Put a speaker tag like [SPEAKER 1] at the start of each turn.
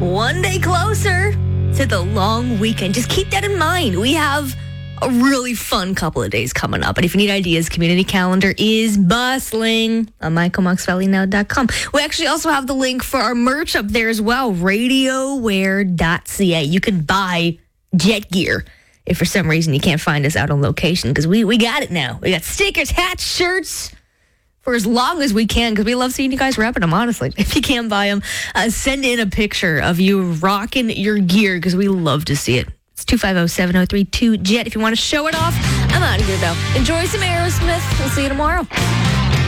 [SPEAKER 1] one day closer to the long weekend. Just keep that in mind. We have a really fun couple of days coming up. And if you need ideas, community calendar is bustling on michaelmoxvalleynow.com. We actually also have the link for our merch up there as well, radioware.ca. You can buy Jet gear if for some reason you can't find us out on location, because we got it now. We got stickers, hats, shirts for as long as we can, because we love seeing you guys repping them, honestly. If you can't buy them, send in a picture of you rocking your gear, because we love to see it. It's 250-7032-JET if you want to show it off. I'm out of here, though. Enjoy some Aerosmith. We'll see you tomorrow.